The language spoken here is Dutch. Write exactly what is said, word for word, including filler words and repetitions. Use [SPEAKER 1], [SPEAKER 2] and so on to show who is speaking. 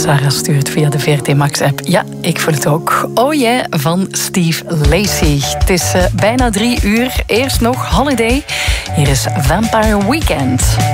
[SPEAKER 1] Sarah stuurt via de V R T Max-app. Ja, ik voel het ook. Oh yeah, van Steve Lacy. Het is uh, bijna drie uur. Eerst nog Holiday. Hier is Vampire Weekend.